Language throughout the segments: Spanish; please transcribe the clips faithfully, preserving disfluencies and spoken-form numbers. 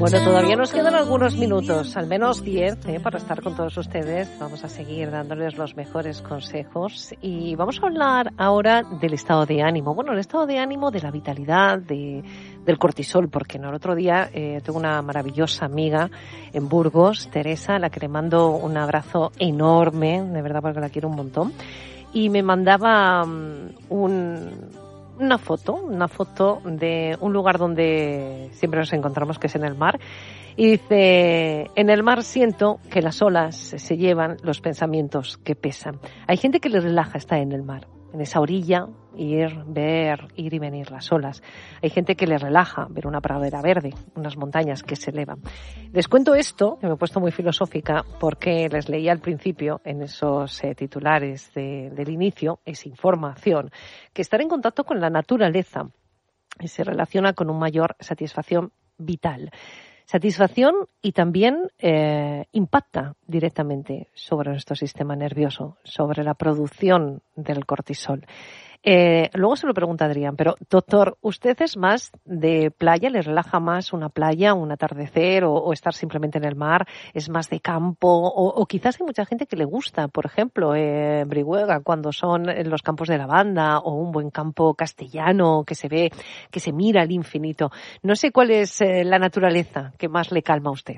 Bueno, todavía nos quedan algunos minutos, al menos diez, ¿eh? para estar con todos ustedes. Vamos a seguir dándoles los mejores consejos y vamos a hablar ahora del estado de ánimo. Bueno, el estado de ánimo, de la vitalidad, de, del cortisol, porque no, el otro día eh, tengo una maravillosa amiga en Burgos, Teresa, a la que le mando un abrazo enorme, de verdad, porque la quiero un montón, y me mandaba um, un... una foto, una foto de un lugar donde siempre nos encontramos, que es en el mar, y dice: en el mar siento que las olas se llevan los pensamientos que pesan. Hay gente que le relaja estar en el mar, en esa orilla, ir, ver, ir y venir las olas. Hay gente que le relaja ver una pradera verde, unas montañas que se elevan. Les cuento esto, que me he puesto muy filosófica, porque les leía al principio, en esos eh, titulares de, del inicio, esa información, que estar en contacto con la naturaleza se relaciona con una mayor satisfacción vital. Satisfacción y también eh, impacta directamente sobre nuestro sistema nervioso, sobre la producción del cortisol. Eh, luego se lo pregunta Adrián, pero doctor, ¿usted es más de playa? ¿Le relaja más una playa, un atardecer o, o estar simplemente en el mar? ¿Es más de campo? O, o quizás hay mucha gente que le gusta, por ejemplo, eh, Brihuega, cuando son en los campos de lavanda, o un buen campo castellano que se ve, que se mira al infinito. No sé cuál es eh, la naturaleza que más le calma a usted.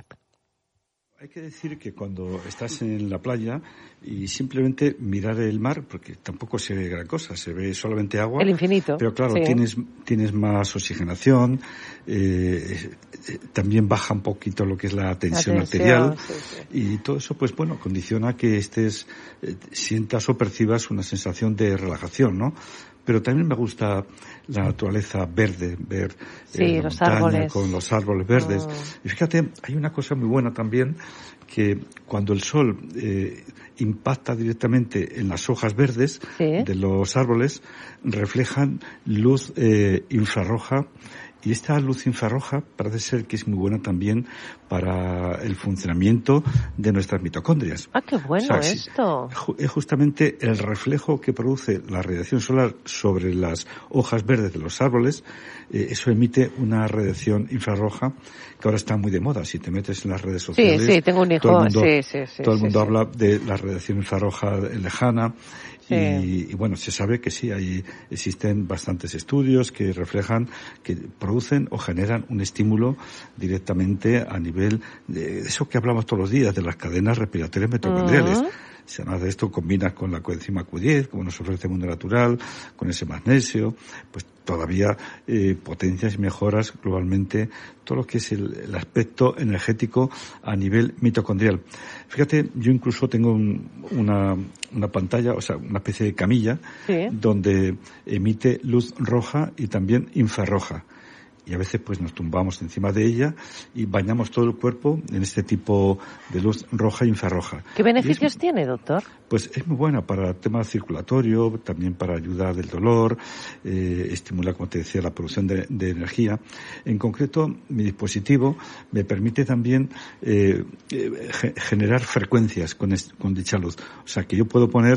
Hay que decir que cuando estás en la playa y simplemente mirar el mar, porque tampoco se ve gran cosa, se ve solamente agua. El infinito. Pero claro, sí. tienes tienes más oxigenación, eh, eh, también baja un poquito lo que es la tensión, la tensión arterial. Sí, sí. Y todo eso, pues bueno, condiciona que estés, eh, sientas o percibas una sensación de relajación, ¿no? Pero también me gusta la naturaleza verde, ver sí, eh, la los montaña árboles. Con los árboles verdes. Oh. Y fíjate, hay una cosa muy buena también, que cuando el sol eh, impacta directamente en las hojas verdes ¿sí? de los árboles, reflejan luz eh, infrarroja. Y esta luz infrarroja parece ser que es muy buena también para el funcionamiento de nuestras mitocondrias. ¡Ah, qué bueno o sea, esto! Es justamente el reflejo que produce la radiación solar sobre las hojas verdes de los árboles. Eh, eso emite una radiación infrarroja que ahora está muy de moda. Si te metes en las redes sociales... Sí, sí, tengo un hijo. Todo el mundo, sí, sí, sí, todo el sí, mundo sí. habla de la radiación infrarroja lejana. Sí. Y, y bueno, se sabe que sí, hay, existen bastantes estudios que reflejan, que producen o generan un estímulo directamente a nivel de eso que hablamos todos los días, de las cadenas respiratorias mitocondriales. Uh-huh. Si además de esto combinas con la coenzima Q diez, como nos ofrece el mundo natural, con ese magnesio, pues todavía eh, potencias y mejoras globalmente todo lo que es el, el aspecto energético a nivel mitocondrial. Fíjate, yo incluso tengo un, una, una pantalla, o sea, una especie de camilla, ¿sí? donde emite luz roja y también infrarroja. Y a veces pues nos tumbamos encima de ella y bañamos todo el cuerpo en este tipo de luz roja e infrarroja. ¿Qué beneficios es, tiene, doctor? Pues es muy buena para el tema circulatorio, también para ayudar del dolor, eh, estimula, como te decía, la producción de, de energía. En concreto, mi dispositivo me permite también eh, eh, generar frecuencias con, est- con dicha luz. O sea, que yo puedo poner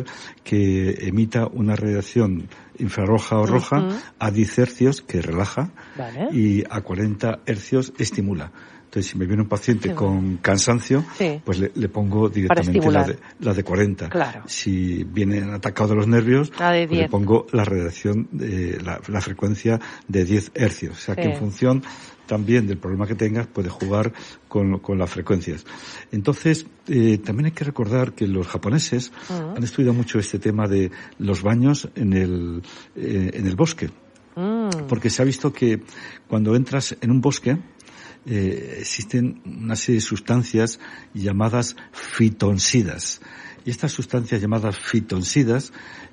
que emita una radiación infrarroja o roja uh-huh. a diez hercios, que relaja, vale. y a cuarenta hercios estimula. Entonces, si me viene un paciente sí, con bueno. cansancio, sí. pues le, le pongo directamente la de, la de cuarenta. Claro. Si viene atacado de los nervios, la de pues le pongo la radiación, de, la, la frecuencia de diez hercios. O sea, sí. que en función también del problema que tengas, puedes jugar con, con las frecuencias. Entonces, eh, también hay que recordar que los japoneses uh-huh. han estudiado mucho este tema de los baños en el, eh, en el bosque. Mm. Porque se ha visto que cuando entras en un bosque, eh, existen una serie de sustancias llamadas fitonsidas. Y estas sustancias llamadas fitonsidas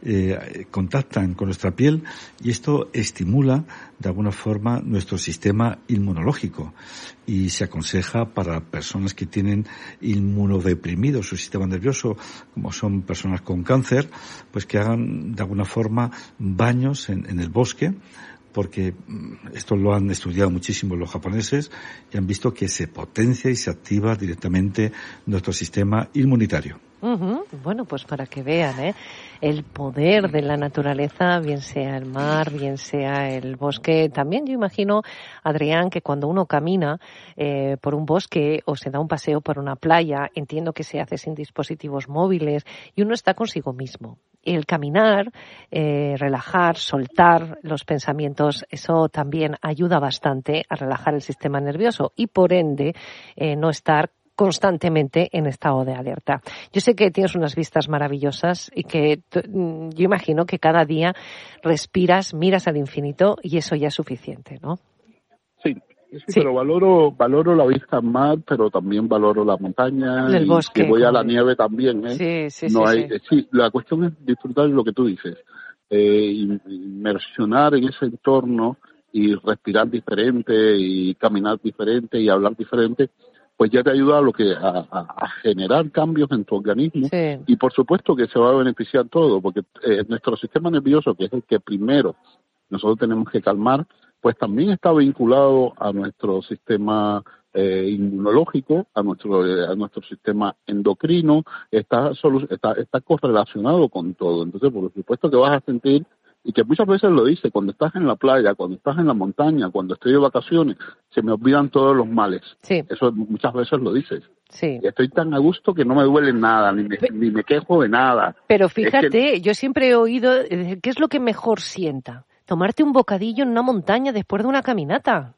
eh, contactan con nuestra piel y esto estimula de alguna forma nuestro sistema inmunológico. Y se aconseja para personas que tienen inmunodeprimido su sistema nervioso, como son personas con cáncer, pues que hagan de alguna forma baños en, en el bosque, porque esto lo han estudiado muchísimo los japoneses y han visto que se potencia y se activa directamente nuestro sistema inmunitario. Uh-huh. Bueno, pues para que vean, ¿eh? El poder de la naturaleza, bien sea el mar, bien sea el bosque. También yo imagino, Adrián, que cuando uno camina eh, por un bosque o se da un paseo por una playa, entiendo que se hace sin dispositivos móviles y uno está consigo mismo. El caminar, eh, relajar, soltar los pensamientos, eso también ayuda bastante a relajar el sistema nervioso y por ende eh, no estar constantemente en estado de alerta. Yo sé que tienes unas vistas maravillosas y que t- yo imagino que cada día respiras, miras al infinito y eso ya es suficiente, ¿no? Sí, sí, sí. Pero valoro valoro la vista al mar, pero también valoro la montaña. El bosque. Y voy a la nieve también, ¿eh? Sí, sí, no sí, hay, sí. sí, la cuestión es disfrutar lo que tú dices. Eh, inmersionar en ese entorno y respirar diferente y caminar diferente y hablar diferente, pues ya te ayuda a lo que a, a, a generar cambios en tu organismo. Sí. Y por supuesto que se va a beneficiar todo, porque eh, nuestro sistema nervioso, que es el que primero nosotros tenemos que calmar, pues también está vinculado a nuestro sistema eh, inmunológico, a nuestro eh, a nuestro sistema endocrino, está, solo, está está correlacionado con todo. Entonces, por supuesto que vas a sentir, y que muchas veces lo dice, cuando estás en la playa, cuando estás en la montaña, cuando estoy de vacaciones, se me olvidan todos los males. Sí. Eso muchas veces lo dices. Sí. Y estoy tan a gusto que no me duele nada, ni me, Pe- ni me quejo de nada. Pero fíjate, es que... yo siempre he oído, ¿qué es lo que mejor sienta? Tomarte un bocadillo en una montaña después de una caminata.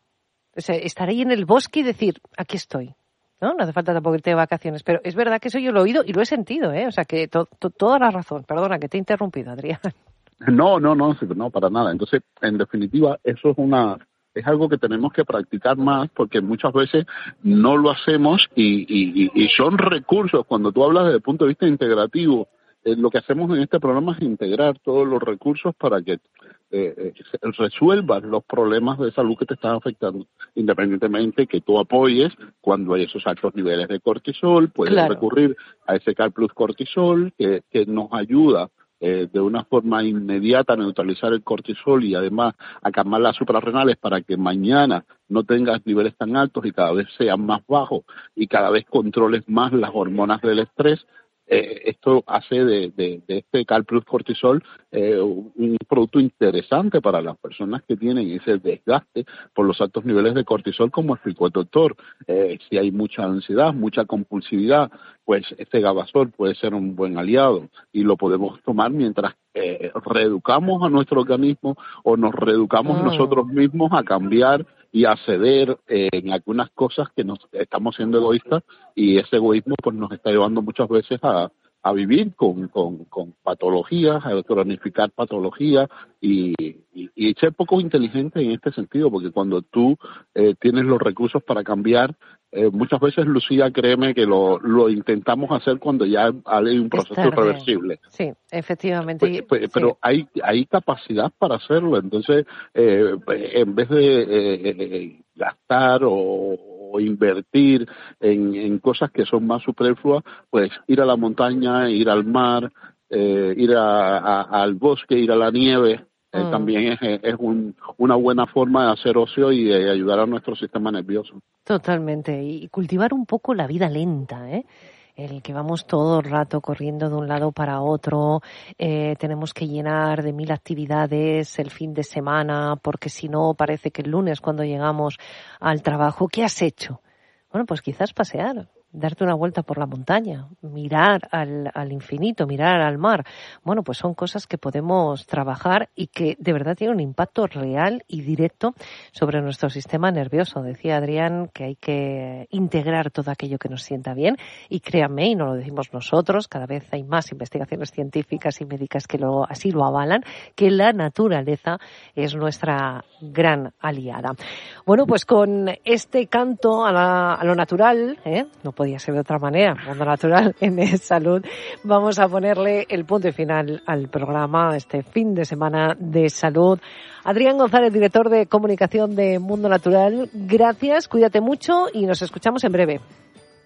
O sea, estar ahí en el bosque y decir, aquí estoy. ¿No? No hace falta tampoco irte de vacaciones, pero es verdad que eso yo lo he oído y lo he sentido, ¿eh? O sea, que to- to- toda la razón. Perdona, que te he interrumpido, Adrián. No, no, no, no, para nada. Entonces, en definitiva, eso es una es algo que tenemos que practicar más porque muchas veces no lo hacemos y, y, y son recursos. Cuando tú hablas desde el punto de vista integrativo, eh, lo que hacemos en este programa es integrar todos los recursos para que eh, resuelvas los problemas de salud que te están afectando, independientemente que tú apoyes cuando hay esos altos niveles de cortisol, puedes claro. recurrir a ese Cal Plus Cortisol que, que nos ayuda Eh, de una forma inmediata a neutralizar el cortisol y además a calmar las suprarrenales para que mañana no tengas niveles tan altos y cada vez sean más bajos y cada vez controles más las hormonas del estrés. Eh, esto hace de, de, de este Cal Plus Cortisol eh, un producto interesante para las personas que tienen ese desgaste por los altos niveles de cortisol, como explicó el doctor. Eh, si hay mucha ansiedad, mucha compulsividad, pues este Gabasol puede ser un buen aliado y lo podemos tomar mientras eh, reeducamos a nuestro organismo o nos reeducamos oh. nosotros mismos a cambiar y a ceder eh, en algunas cosas que nos estamos siendo egoístas y ese egoísmo pues nos está llevando muchas veces a, a vivir con, con, con patologías, a cronificar patologías y, y, y ser poco inteligente en este sentido, porque cuando tú eh, tienes los recursos para cambiar, eh, muchas veces, Lucía, créeme que lo, lo intentamos hacer cuando ya hay un proceso irreversible. Sí, efectivamente. Pues, pues, sí. Pero hay hay capacidad para hacerlo, entonces eh, en vez de eh, eh, gastar o, o invertir en, en cosas que son más superfluas, pues ir a la montaña, ir al mar, eh, ir a, a, al bosque, ir a la nieve, eh, mm. también es, es un, una buena forma de hacer ocio y de ayudar a nuestro sistema nervioso. Totalmente, y cultivar un poco la vida lenta, ¿eh? El que vamos todo el rato corriendo de un lado para otro, eh, tenemos que llenar de mil actividades el fin de semana, porque si no parece que el lunes cuando llegamos al trabajo, ¿qué has hecho? Bueno, pues quizás pasear, darte una vuelta por la montaña, mirar al, al infinito, mirar al mar. Bueno, pues son cosas que podemos trabajar y que de verdad tienen un impacto real y directo sobre nuestro sistema nervioso. Decía Adrián que hay que integrar todo aquello que nos sienta bien y créanme, y no lo decimos nosotros, cada vez hay más investigaciones científicas y médicas que lo, así lo avalan, que la naturaleza es nuestra gran aliada. Bueno, pues con este canto a, la, a lo natural, ¿eh? no podía ser de otra manera, Mundo Natural en Es Salud, vamos a ponerle el punto final al programa este fin de semana de salud. Adrián González, director de comunicación de Mundo Natural, gracias, cuídate mucho y nos escuchamos en breve.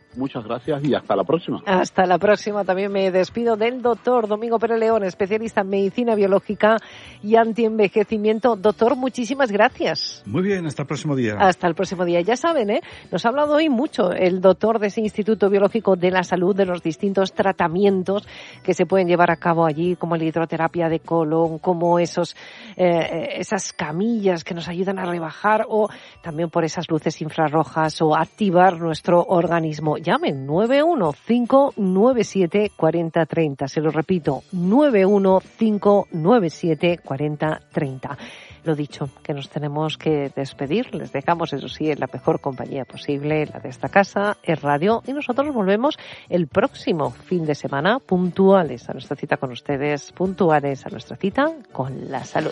muchas gracias y hasta la próxima. Hasta la próxima. También me despido del doctor Domingo Pérez León, especialista en medicina biológica y antienvejecimiento. Doctor, muchísimas gracias. Muy bien, hasta el próximo día. Hasta el próximo día. Ya saben, ¿eh? Nos ha hablado hoy mucho el doctor de ese Instituto Biológico de la Salud, de los distintos tratamientos que se pueden llevar a cabo allí, como la hidroterapia de colon, como esos eh, esas camillas que nos ayudan a rebajar, o también por esas luces infrarrojas, o activar nuestro organismo. Llamen nueve uno cinco nueve siete cuatro cero tres cero. Se lo repito, nueve uno cinco nueve siete cuatro cero tres cero. Lo dicho, que nos tenemos que despedir. Les dejamos, eso sí, en la mejor compañía posible, la de esta casa, Es Radio, y nosotros volvemos el próximo fin de semana, puntuales a nuestra cita con ustedes, puntuales a nuestra cita con la salud.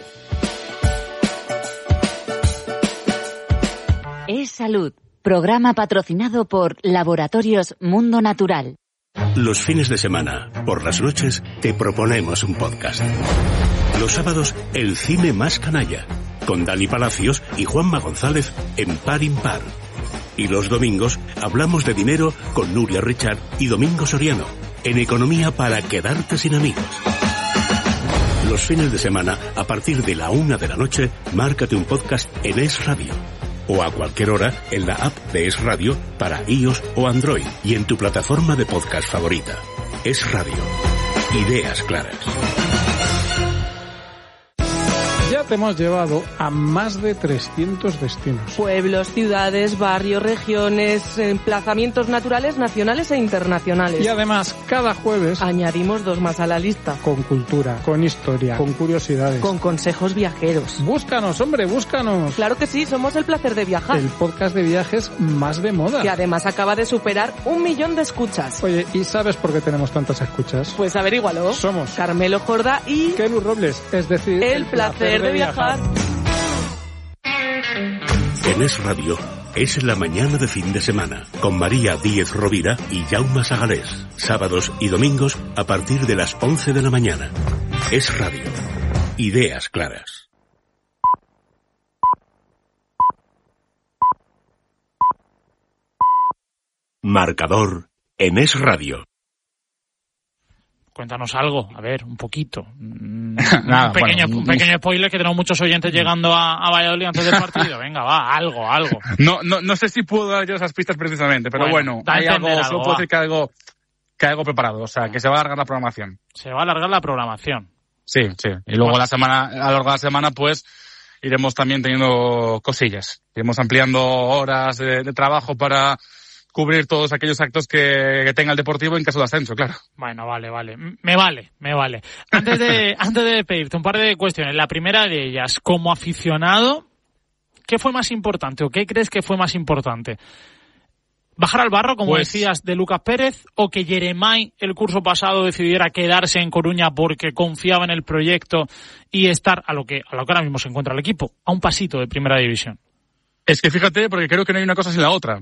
Es Salud, programa patrocinado por Laboratorios Mundo Natural. Los fines de semana, por las noches, te proponemos un podcast. Los sábados, el cine más canalla, con Dani Palacios y Juanma González en Par Impar. Y los domingos, hablamos de dinero con Nuria Richard y Domingo Soriano, en Economía para quedarte sin amigos. Los fines de semana, a partir de la una de la noche, márcate un podcast en Es Radio. O a cualquier hora en la app de Es Radio para iOS o Android y en tu plataforma de podcast favorita. Es Radio. Ideas claras. Ya te hemos llevado a más de trescientos destinos. Pueblos, ciudades, barrios, regiones, emplazamientos naturales nacionales e internacionales. Y además, cada jueves añadimos dos más a la lista. Con cultura, con historia, con curiosidades. Con consejos viajeros. Búscanos, hombre, búscanos. Claro que sí, somos El Placer de Viajar. El podcast de viajes más de moda. Que además acaba de superar un millón de escuchas. Oye, ¿y sabes por qué tenemos tantas escuchas? Pues averígualo. Somos Carmelo Jorda y Kenu Robles, es decir, El, el placer de viajar. En Es Radio, es la mañana de fin de semana, con María Díez Rovira y Jaume Sagalés. Sábados y domingos a partir de las once de la mañana. Es Radio. Ideas claras. Marcador en Es Radio. Cuéntanos algo, a ver, un poquito. Nada, un pequeño, bueno, un pequeño spoiler, que tenemos muchos oyentes llegando a, a Valladolid antes del partido. Venga, va, algo, algo. No, no, no sé si puedo dar yo esas pistas precisamente, pero bueno, bueno hay algo, algo, solo puedo decir que hay algo, que hay algo preparado, o sea, que se va a alargar la programación. Se va a alargar la programación. Sí, sí. Y luego bueno. la semana, a lo largo de la semana, pues, iremos también teniendo cosillas. Iremos ampliando horas de, de trabajo para cubrir todos aquellos actos que, que tenga el Deportivo en caso de ascenso, claro. Bueno, vale, vale. Me vale, me vale. Antes de, antes de pedirte un par de cuestiones. La primera de ellas, como aficionado, ¿qué fue más importante o qué crees que fue más importante? ¿Bajar al barro, como pues, decías, de Lucas Pérez, o que Jeremai el curso pasado decidiera quedarse en Coruña porque confiaba en el proyecto y estar a lo que, a lo que ahora mismo se encuentra el equipo, a un pasito de Primera División? Es que fíjate, porque creo que no hay una cosa sin la otra.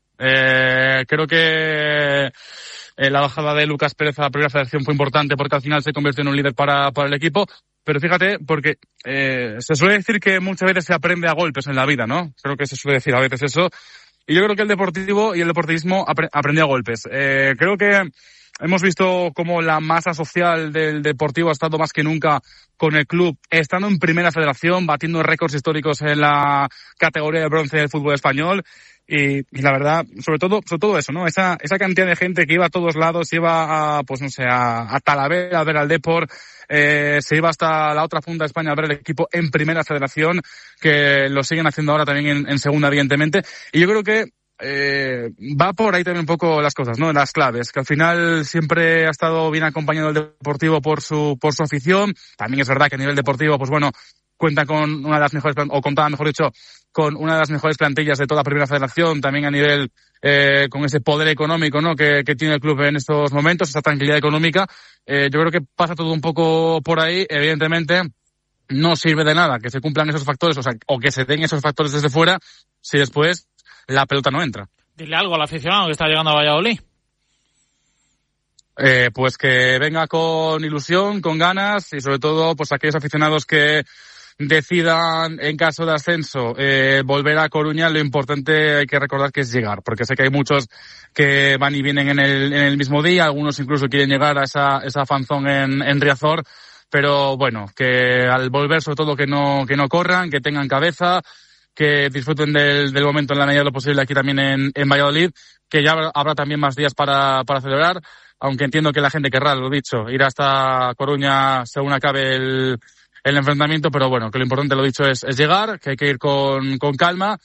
Eh, creo que eh, la bajada de Lucas Pérez a la primera federación fue importante porque al final se convirtió en un líder para, para el equipo, pero fíjate, porque eh, se suele decir que muchas veces se aprende a golpes en la vida, ¿no? Creo que se suele decir a veces eso, y yo creo que el Deportivo y el deportivismo apre- aprendió a golpes. Eh, creo que hemos visto cómo la masa social del Deportivo ha estado más que nunca con el club, estando en primera federación, batiendo récords históricos en la categoría de bronce del fútbol español. Y, y la verdad, sobre todo, sobre todo eso, ¿no? Esa, esa cantidad de gente que iba a todos lados, iba a, pues no sé, a, a Talavera a ver al Depor, eh, se iba hasta la otra punta de España a ver el equipo en primera federación, que lo siguen haciendo ahora también en, en segunda, evidentemente. Y yo creo que, eh, va por ahí también un poco las cosas, ¿no? Las claves, que al final siempre ha estado bien acompañado el Deportivo por su, por su afición. También es verdad que a nivel deportivo, pues bueno, cuenta con una de las mejores, o contaba mejor dicho, con una de las mejores plantillas de toda la Primera Federación, también a nivel, eh, con ese poder económico, ¿no? Que, que tiene el club en estos momentos, esa tranquilidad económica. Eh, yo creo que pasa todo un poco por ahí. Evidentemente, no sirve de nada que se cumplan esos factores, o sea, o que se den esos factores desde fuera, si después la pelota no entra. Dile algo al aficionado que está llegando a Valladolid. Eh, pues que venga con ilusión, con ganas, y sobre todo, pues aquellos aficionados que decidan, en caso de ascenso, eh, volver a Coruña, lo importante hay que recordar que es llegar, porque sé que hay muchos que van y vienen en el, en el mismo día, algunos incluso quieren llegar a esa, esa fanzón en, en Riazor, pero bueno, que al volver sobre todo que no, que no corran, que tengan cabeza, que disfruten del, del momento en la medida de lo posible aquí también en, en Valladolid, que ya habrá también más días para, para celebrar, aunque entiendo que la gente querrá, lo dicho, ir hasta Coruña según acabe el, el enfrentamiento, pero bueno, que lo importante, lo dicho, es, es llegar, que hay que ir con, con calma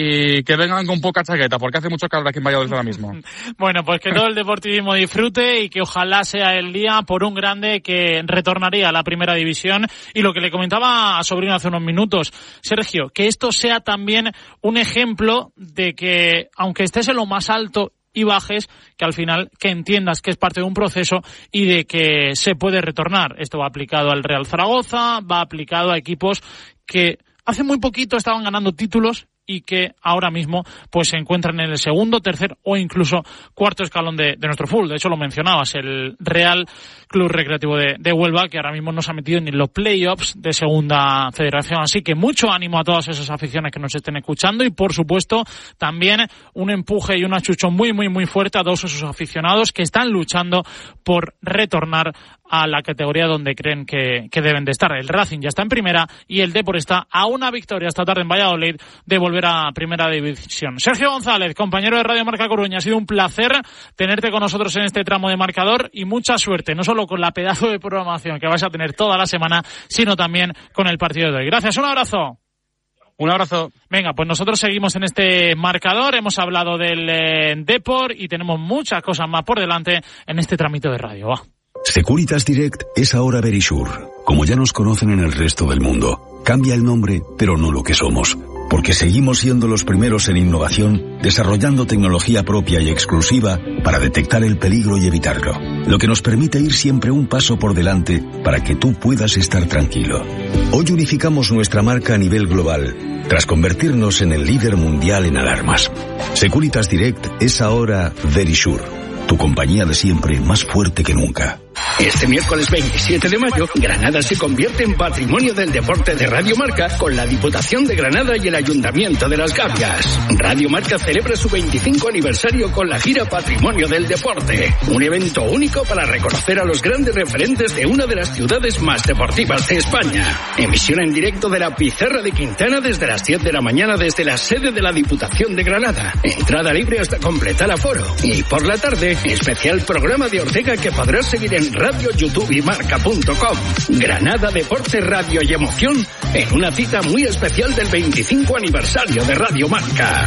y que vengan con poca chaqueta, porque hace mucho calor aquí en Valladolid ahora mismo. Bueno, pues que todo el deportivismo disfrute y que ojalá sea el día por un grande que retornaría a la primera división. Y lo que le comentaba a Sobrino hace unos minutos, Sergio, que esto sea también un ejemplo de que, aunque estés en lo más alto y bajes, que al final que entiendas que es parte de un proceso y de que se puede retornar. Esto va aplicado al Real Zaragoza, va aplicado a equipos que hace muy poquito estaban ganando títulos y que ahora mismo pues se encuentran en el segundo, tercer o incluso cuarto escalón de, de nuestro fútbol. De hecho, lo mencionabas, el Real Club Recreativo de, de Huelva, que ahora mismo no se ha metido ni en los playoffs de Segunda Federación. Así que mucho ánimo a todas esas aficiones que nos estén escuchando y, por supuesto, también un empuje y un achucho muy, muy, muy fuerte a todos esos aficionados que están luchando por retornar a la categoría donde creen que, que deben de estar. El Racing ya está en primera y el Depor está a una victoria esta tarde en Valladolid de volver a primera división. Sergio González, compañero de Radio Marca Coruña, ha sido un placer tenerte con nosotros en este tramo de marcador y mucha suerte, no solo con la pedazo de programación que vais a tener toda la semana, sino también con el partido de hoy. Gracias, un abrazo. Un abrazo. Venga, pues nosotros seguimos en este marcador, hemos hablado del eh, Depor y tenemos muchas cosas más por delante en este tramito de radio. Va. Securitas Direct es ahora Verisure. Como ya nos conocen en el resto del mundo, cambia el nombre, pero no lo que somos. Porque seguimos siendo los primeros en innovación, desarrollando tecnología propia y exclusiva para detectar el peligro y evitarlo. Lo que nos permite ir siempre un paso por delante para que tú puedas estar tranquilo. Hoy unificamos nuestra marca a nivel global, tras convertirnos en el líder mundial en alarmas. Securitas Direct es ahora Verisure, tu compañía de siempre más fuerte que nunca. Este miércoles veintisiete de mayo, Granada se convierte en Patrimonio del Deporte de Radio Marca con la Diputación de Granada y el Ayuntamiento de Las Gavias. Radio Marca celebra su veinticinco aniversario con la gira Patrimonio del Deporte, un evento único para reconocer a los grandes referentes de una de las ciudades más deportivas de España. Emisión en directo de la Pizarra de Quintana desde las diez de la mañana desde la sede de la Diputación de Granada. Entrada libre hasta completar aforo. Y por la tarde, especial programa de Ortega que podrás seguir en Radio, YouTube y Marca punto com. Granada, deporte, radio y emoción en una cita muy especial del veinticinco aniversario de Radio Marca.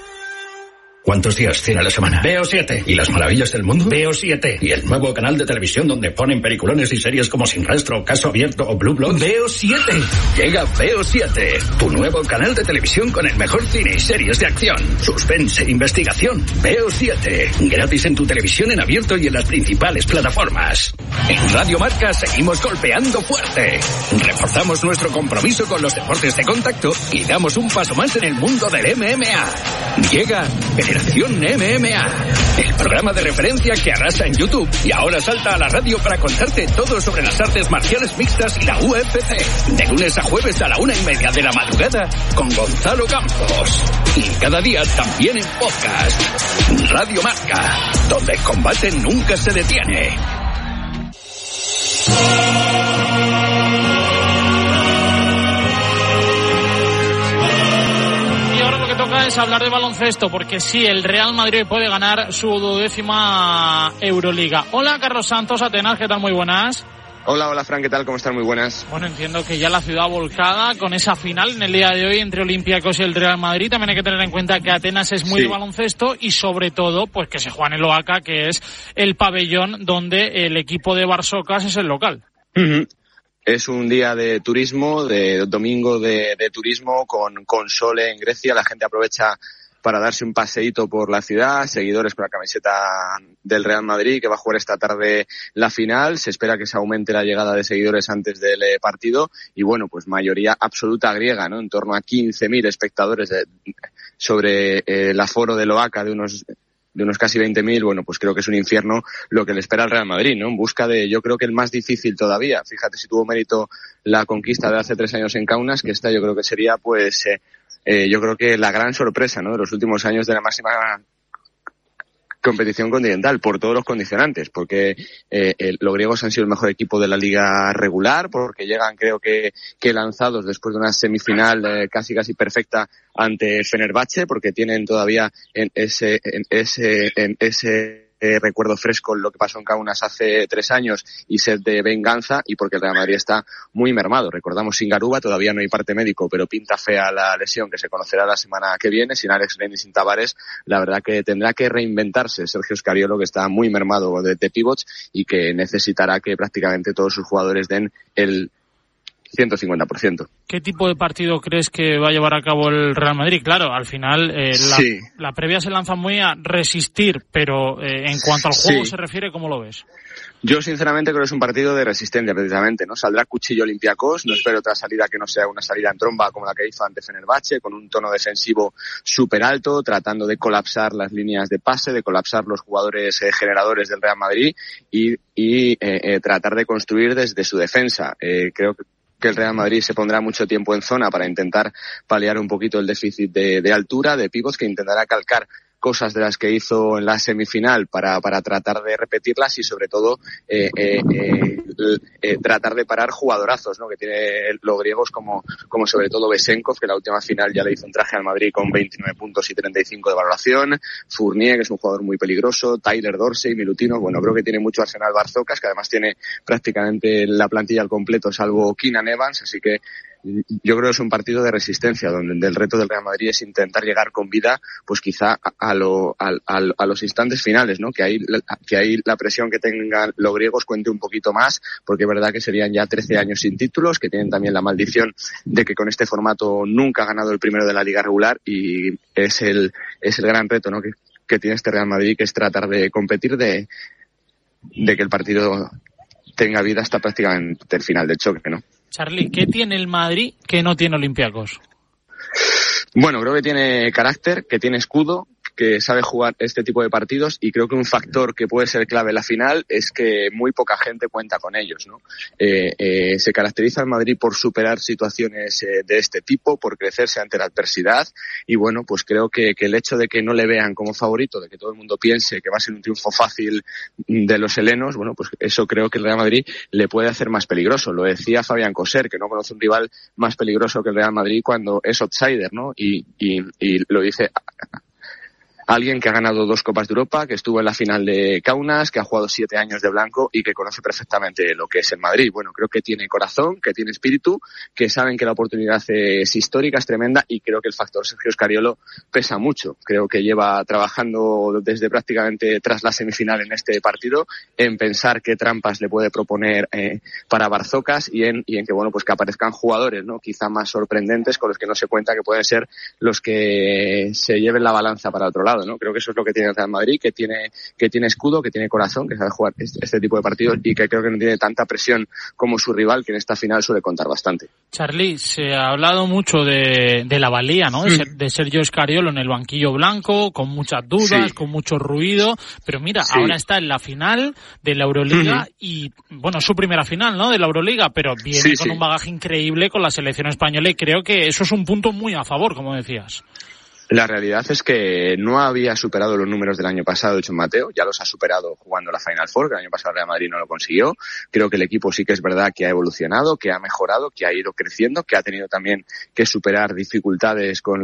¿Cuántos días tiene la semana? Veo siete. ¿Y las maravillas del mundo? Veo siete. ¿Y el nuevo canal de televisión donde ponen peliculones y series como Sin Rastro, Caso Abierto o Blue Bloods? Veo siete. Llega Veo siete, tu nuevo canal de televisión con el mejor cine y series de acción, suspense, investigación. Veo siete. Gratis en tu televisión en abierto y en las principales plataformas. En Radio Marca seguimos golpeando fuerte. Reforzamos nuestro compromiso con los deportes de contacto y damos un paso más en el mundo del M M A. Llega Generación M M A, el programa de referencia que arrasa en YouTube y ahora salta a la radio para contarte todo sobre las artes marciales mixtas y la U F C. De lunes a jueves a la una y media de la madrugada con Gonzalo Campos. Y cada día también en podcast. Radio Marca, donde el combate nunca se detiene. Es hablar de baloncesto, porque sí, el Real Madrid puede ganar su duodécima Euroliga. Hola, Carlos Santos, Atenas, ¿qué tal? Muy buenas. Hola, hola, Fran, ¿qué tal? ¿Cómo están? Muy buenas. Bueno, entiendo que ya la ciudad volcada con esa final en el día de hoy entre Olympiacos y el Real Madrid. También hay que tener en cuenta que Atenas es muy sí. de baloncesto y sobre todo, pues que se juega en el Oaca, que es el pabellón donde el equipo de Barsocas es el local. Uh-huh. Es un día de turismo, de domingo de, de turismo con, con sol en Grecia. La gente aprovecha para darse un paseíto por la ciudad. Seguidores con la camiseta del Real Madrid que va a jugar esta tarde la final. Se espera que se aumente la llegada de seguidores antes del eh, partido. Y bueno, pues mayoría absoluta griega, ¿no? En torno a quince mil espectadores de, sobre eh, el aforo del Oaca de unos de unos casi veinte mil, bueno, pues creo que es un infierno lo que le espera al Real Madrid, ¿no? En busca de, yo creo que el más difícil todavía. Fíjate si tuvo mérito la conquista de hace tres años en Kaunas, que esta yo creo que sería, pues, eh, eh, yo creo que la gran sorpresa, ¿no? De los últimos años de la máxima competición continental, por todos los condicionantes, porque eh, eh, los griegos han sido el mejor equipo de la liga regular, porque llegan creo que, que lanzados después de una semifinal eh, casi casi perfecta ante Fenerbahce, porque tienen todavía en ese en ese en ese Eh, recuerdo fresco lo que pasó en Kaunas hace tres años y sed de venganza, y porque el Real Madrid está muy mermado. Recordamos sin Garuba, todavía no hay parte médico, pero pinta fea la lesión que se conocerá la semana que viene. Sin Alex Len y sin Tavares, la verdad que tendrá que reinventarse Sergio Scariolo, que está muy mermado de, de pivots y que necesitará que prácticamente todos sus jugadores den el ciento cincuenta por ciento. ¿Qué tipo de partido crees que va a llevar a cabo el Real Madrid? Claro, al final eh, la, sí. la previa se lanza muy a resistir, pero eh, en cuanto al juego sí. se refiere, ¿cómo lo ves? Yo sinceramente creo que es un partido de resistencia precisamente, ¿no? Saldrá cuchillo Olympiacos, no espero otra salida que no sea una salida en tromba como la que hizo ante Fenerbahce, con un tono defensivo súper alto, tratando de colapsar las líneas de pase, de colapsar los jugadores eh, generadores del Real Madrid y, y eh, eh, tratar de construir desde su defensa. Eh, creo que que el Real Madrid se pondrá mucho tiempo en zona para intentar paliar un poquito el déficit de, de altura, de pivots, que intentará calcar cosas de las que hizo en la semifinal para, para tratar de repetirlas y sobre todo eh, eh, eh, eh, tratar de parar jugadorazos, ¿no? Que tiene los griegos como, como sobre todo Besenkov, que la última final ya le hizo un traje al Madrid con veintinueve puntos y treinta y cinco de valoración, Fournier, que es un jugador muy peligroso, Tyler Dorsey, Milutino. Bueno, creo que tiene mucho arsenal Barzocas, que además tiene prácticamente la plantilla al completo salvo Keenan Evans, así que yo creo que es un partido de resistencia donde el reto del Real Madrid es intentar llegar con vida, pues quizá a, lo, a, a, a los instantes finales, ¿no? Que ahí, que ahí la presión que tengan los griegos cuente un poquito más, porque es verdad que serían ya trece años sin títulos, que tienen también la maldición de que con este formato nunca ha ganado el primero de la liga regular, y es el, es el gran reto, ¿no? Que, que tiene este Real Madrid, que es tratar de competir, de, de que el partido tenga vida hasta prácticamente el final del choque, ¿no? Charly, ¿qué tiene el Madrid que no tiene Olympiacos? Bueno, creo que tiene carácter, que tiene escudo, que sabe jugar este tipo de partidos, y creo que un factor que puede ser clave en la final es que muy poca gente cuenta con ellos, ¿no? Eh, eh, se caracteriza el Madrid por superar situaciones eh, de este tipo, por crecerse ante la adversidad, y bueno, pues creo que, que el hecho de que no le vean como favorito, de que todo el mundo piense que va a ser un triunfo fácil de los helenos, bueno, pues eso creo que el Real Madrid le puede hacer más peligroso. Lo decía Fabián Coser, que no conoce un rival más peligroso que el Real Madrid cuando es outsider, ¿no? Y, y, y lo dice alguien que ha ganado dos Copas de Europa, que estuvo en la final de Kaunas, que ha jugado siete años de blanco y que conoce perfectamente lo que es el Madrid. Bueno, creo que tiene corazón, que tiene espíritu, que saben que la oportunidad es histórica, es tremenda, y creo que el factor Sergio Scariolo pesa mucho. Creo que lleva trabajando desde prácticamente tras la semifinal en este partido en pensar qué trampas le puede proponer eh, para Barzocas y en, y en que, bueno, pues que aparezcan jugadores, ¿no? Quizá más sorprendentes, con los que no se cuenta, que pueden ser los que se lleven la balanza para otro lado, ¿no? Creo que eso es lo que tiene el Real Madrid, que tiene, que tiene escudo, que tiene corazón, que sabe jugar este, este tipo de partidos, y que creo que no tiene tanta presión como su rival, que en esta final suele contar bastante. Charly, se ha hablado mucho de, de la valía, ¿no? De, de Sergio Scariolo en el banquillo blanco, con muchas dudas, sí. con mucho ruido, pero mira, sí. ahora está en la final de la Euroliga uh-huh. y, bueno, su primera final, ¿no? De la Euroliga, pero viene sí, con sí. un bagaje increíble con la selección española, y creo que eso es un punto muy a favor, como decías. La realidad es que no había superado los números del año pasado de Chon Mateo, ya los ha superado jugando la Final Four, que el año pasado el Real Madrid no lo consiguió. Creo que el equipo sí que es verdad que ha evolucionado, que ha mejorado, que ha ido creciendo, que ha tenido también que superar dificultades con